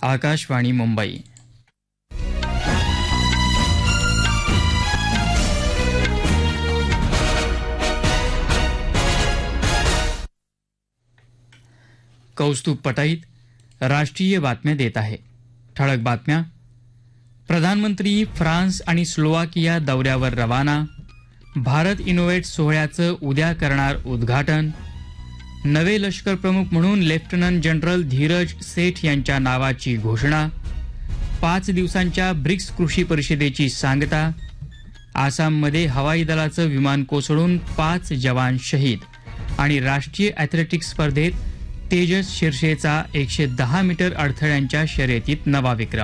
आकाशवाणी मुंबई. कौस्तुभ पटाईत राष्ट्रीय बातम्या देत आहे. ठळक बातम्या. प्रधानमंत्री फ्रान्स आणि स्लोवाकिया दौऱ्यावर रवाना. भारत इनोव्हेट सोहळ्याचं उद्या करणार उद्घाटन. नवे लष्कर प्रमुख म्हणून लेफ्टनंट जनरल धीरज सेठ यांच्या नावाची घोषणा. 5 दिवसांच्या ब्रिक्स कृषी परिषदेची सांगता. आसाममध्ये हवाई दलाचं विमान कोसळून 5 जवान शहीद. आणि राष्ट्रीय ॲथलेटिक्स स्पर्धेत तेजस शिर्षेचा 110 मीटर अडथळ्यांच्या शर्यतीत नवा विक्रम.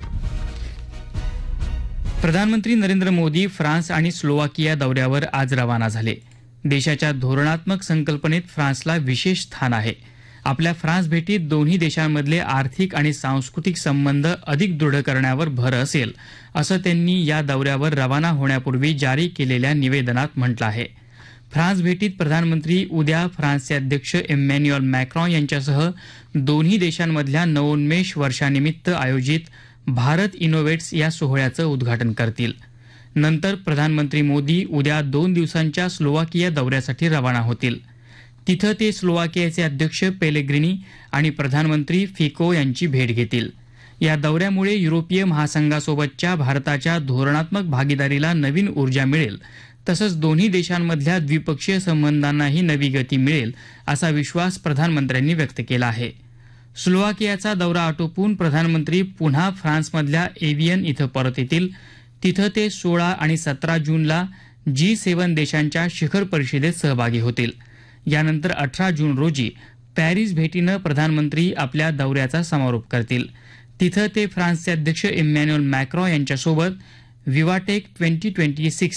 प्रधानमंत्री नरेंद्र मोदी फ्रान्स आणि स्लोवाकिया दौऱ्यावर आज रवाना झाले. देशाच्या धोरणात्मक संकल्पनेत फ्रान्सला विशेष स्थान आहे. आपल्या फ्रान्स भेटीत दोन्ही देशांमधले आर्थिक आणि सांस्कृतिक संबंध अधिक दृढ करण्यावर भर असेल, असं त्यांनी या दौऱ्यावर रवाना होण्यापूर्वी जारी केलेल्या निवेदनात म्हटलं आहे. फ्रान्स भेटीत प्रधानमंत्री उद्या फ्रान्सचे अध्यक्ष इमॅन्युएल मॅक्रॉन यांच्यासह दोन्ही देशांमधल्या नवोन्मेष वर्षानिमित्त आयोजित भारत इनोव्हेट्स या सोहळ्याचं उद्घाटन करतील. नंतर प्रधानमंत्री मोदी उद्या 2 दिवसांच्या स्लोवाकिया दौऱ्यासाठी रवाना होतील. तिथं ते स्लोवाकियाचे अध्यक्ष पेलेग्रिनी आणि प्रधानमंत्री फिको यांची भेट घेतील. या दौऱ्यामुळे युरोपीय महासंघासोबतच्या भारताच्या धोरणात्मक भागीदारीला नवीन ऊर्जा मिळेल, तसंच दोन्ही देशांमधल्या द्विपक्षीय संबंधांनाही नवी गती मिळेल, असा विश्वास प्रधानमंत्र्यांनी व्यक्त केला आहे. स्लोवाकियाचा दौरा आटोपून प्रधानमंत्री पुन्हा फ्रान्समधल्या एव्हियन इथं परत येतील. तिथं ते 16 आणि 17 जूनला G7 देशांच्या शिखर परिषदेत सहभागी होतील. यानंतर 18 जून रोजी पॅरिस भेटीनं प्रधानमंत्री आपल्या दौऱ्याचा समारोप करतील. तिथं ते फ्रान्सचे अध्यक्ष इमॅन्युएल मॅक्रॉन यांच्यासोबत विवाटेक 2026